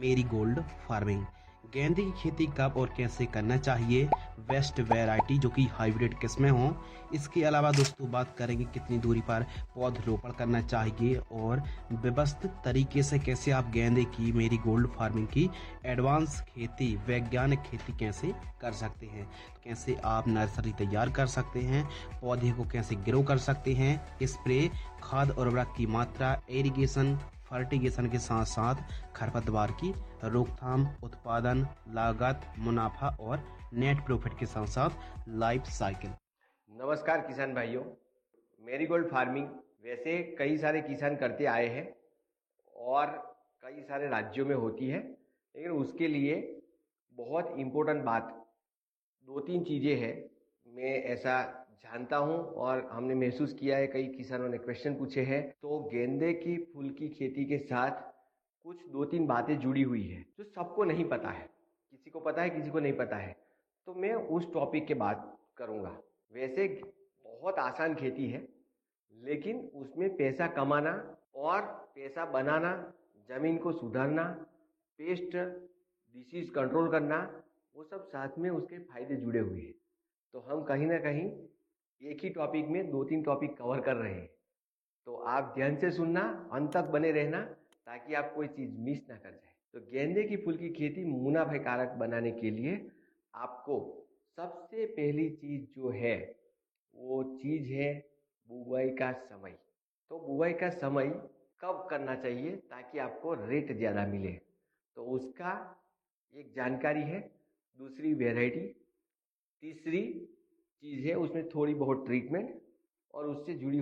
Marigold farming. गेंदे की खेती कब और कैसे करना चाहिए। बेस्ट वैरायटी जो कि हाइब्रिड किस्में हों। इसके अलावा दोस्तों बात करेंगे कितनी दूरी पर पौधरोपण करना चाहिए और व्यवस्थित तरीके से कैसे आप गेंदे की मेरीगोल्ड फार्मिंग की एडवांस खेती वैज्ञानिक खेती कैसे कर सकते हैं। कैसे आप नर्सरी तैयार कर सकते हैं, पौधे को कैसे ग्रो कर सकते हैं, स्प्रे, खाद और उर्वरक की मात्रा, इरिगेशन, फर्टिगेशन के साथ साथ खरपतवार की रोकथाम, उत्पादन, लागत, मुनाफा और नेट प्रॉफिट के साथ साथ लाइफ साइकिल। नमस्कार किसान भाइयों। मेरीगोल्ड फार्मिंग वैसे कई सारे किसान करते आए हैं और कई सारे राज्यों में होती है, लेकिन उसके लिए बहुत इम्पोर्टेंट बात दो तीन चीज़ें हैं। मैं ऐसा जानता हूं और हमने महसूस किया है, कई किसानों ने क्वेश्चन पूछे हैं। तो गेंदे की फूल की खेती के साथ कुछ दो तीन बातें जुड़ी हुई है जो सबको नहीं पता है। किसी को पता है, किसी को नहीं पता है। तो मैं उस टॉपिक के बात करूंगा। वैसे बहुत आसान खेती है, लेकिन उसमें पैसा कमाना और पैसा बनाना, जमीन को सुधारना, पेस्ट डिसीज कंट्रोल करना, वो सब साथ में उसके फायदे जुड़े हुए हैं। तो हम कहीं ना कहीं एक ही टॉपिक में दो तीन टॉपिक कवर कर रहे हैं। तो आप ध्यान से सुनना, अंत तक बने रहना, ताकि आप कोई चीज मिस ना कर जाए। तो गेंदे की फूल की खेती मुनाफेकारक बनाने के लिए आपको सबसे पहली चीज जो है वो चीज है बुवाई का समय। तो बुवाई का समय कब करना चाहिए ताकि आपको रेट ज्यादा मिले, तो उसका एक जानकारी है। दूसरी वैरायटी, तीसरी चीज है उसमें थोड़ी बहुत ट्रीटमेंट और उससे जुड़ी